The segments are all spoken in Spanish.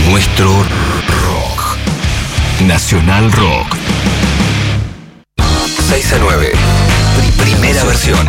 Nuestro rock. Nacional Rock. 6 a 9. Primera versión.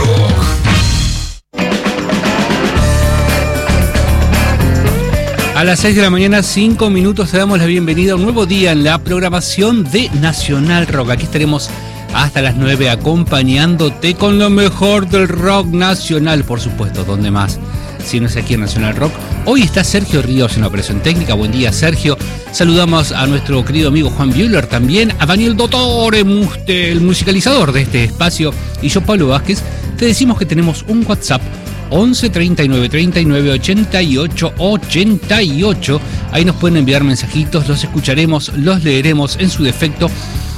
A las 6 de la mañana, 5 minutos, te damos la bienvenida a un nuevo día en la programación de Nacional Rock. Aquí estaremos hasta las 9 acompañándote con lo mejor del rock nacional, por supuesto, ¿dónde más? Si no es aquí en Nacional Rock. Hoy está Sergio Ríos en la operación técnica. Buen día, Sergio. Saludamos a nuestro querido amigo Juan Bühler, también a Daniel Dottore, el musicalizador de este espacio, y yo, Pablo Vázquez. Te decimos que tenemos un WhatsApp 11 39 39 88 88. Ahí nos pueden enviar mensajitos, los escucharemos, los leeremos en su defecto.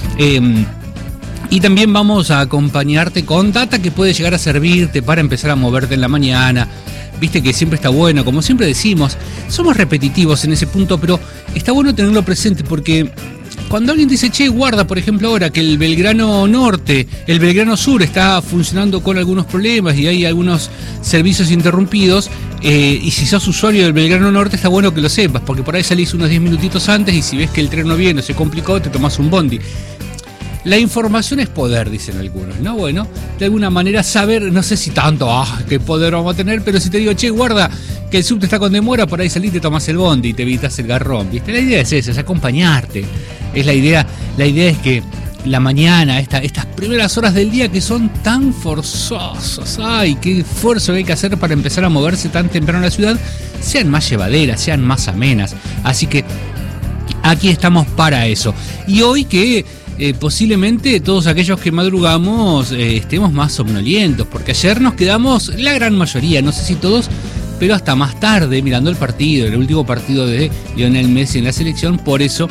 Y también vamos a acompañarte con data que puede llegar a servirte para empezar a moverte en la mañana. Viste que siempre está bueno, como siempre decimos, somos repetitivos en ese punto, pero está bueno tenerlo presente porque cuando alguien dice, che, guarda, por ejemplo, ahora que el Belgrano Norte, el Belgrano Sur está funcionando con algunos problemas y hay algunos servicios interrumpidos, y si sos usuario del Belgrano Norte está bueno que lo sepas, porque por ahí salís unos 10 minutitos antes y si ves que el tren no viene o se complicó, te tomás un bondi. La información es poder, dicen algunos, ¿no? Bueno, de alguna manera saber, no sé si tanto, qué poder vamos a tener, pero si te digo, che, guarda, que el subte está con demora, por ahí salís, te tomás el bondi y te evitas el garrón, ¿viste? La idea es esa, es acompañarte. Es la idea es que la mañana, estas primeras horas del día que son tan forzosas, ay, qué esfuerzo hay que hacer para empezar a moverse tan temprano en la ciudad, sean más llevaderas, sean más amenas. Así que aquí estamos para eso. Y hoy que posiblemente todos aquellos que madrugamos estemos más somnolientos, porque ayer nos quedamos, la gran mayoría, no sé si todos, pero hasta más tarde mirando el último partido de Lionel Messi en la selección. Por eso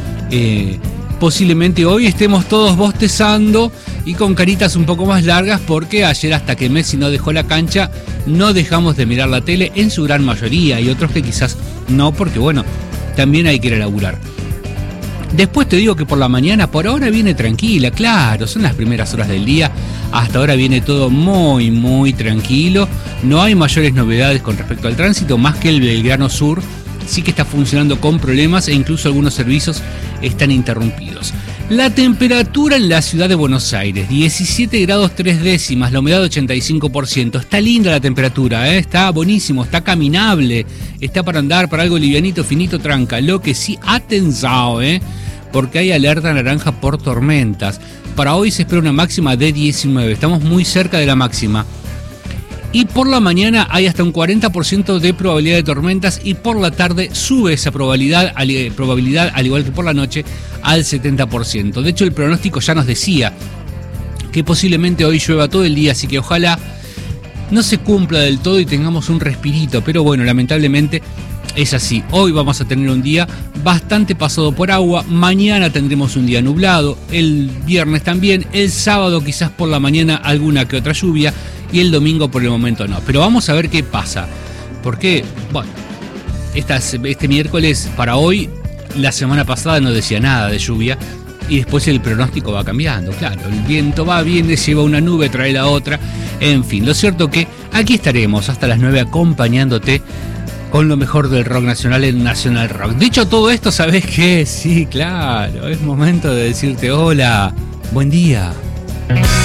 posiblemente hoy estemos todos bostezando y con caritas un poco más largas, porque ayer, hasta que Messi no dejó la cancha, no dejamos de mirar la tele en su gran mayoría, y otros que quizás no, porque bueno, también hay que ir a laburar. Después te digo que por la mañana, por ahora viene tranquila, claro, son las primeras horas del día, hasta ahora viene todo muy, muy tranquilo, no hay mayores novedades con respecto al tránsito, más que el Belgrano Sur sí que está funcionando con problemas e incluso algunos servicios están interrumpidos. La temperatura en la ciudad de Buenos Aires, 17 grados 3 décimas, la humedad 85%, está linda la temperatura, está buenísimo, está caminable, está para andar, para algo livianito, finito, tranca. Lo que sí, atención, porque hay alerta naranja por tormentas. Para hoy se espera una máxima de 19, estamos muy cerca de la máxima. Y por la mañana hay hasta un 40% de probabilidad de tormentas, y por la tarde sube esa probabilidad, al igual que por la noche, al 70%. De hecho, el pronóstico ya nos decía que posiblemente hoy llueva todo el día, así que ojalá no se cumpla del todo y tengamos un respirito, pero bueno, lamentablemente es así. Hoy vamos a tener un día bastante pasado por agua, mañana tendremos un día nublado, el viernes también, el sábado quizás por la mañana alguna que otra lluvia, y el domingo por el momento no. Pero vamos a ver qué pasa, porque, bueno, este miércoles para hoy, la semana pasada no decía nada de lluvia, y después el pronóstico va cambiando, claro, el viento va, viene, lleva una nube, trae la otra, en fin. Lo cierto que aquí estaremos hasta las 9 acompañándote con lo mejor del rock nacional en Nacional Rock. Dicho todo esto, ¿sabés qué? Sí, claro, es momento de decirte hola, buen día.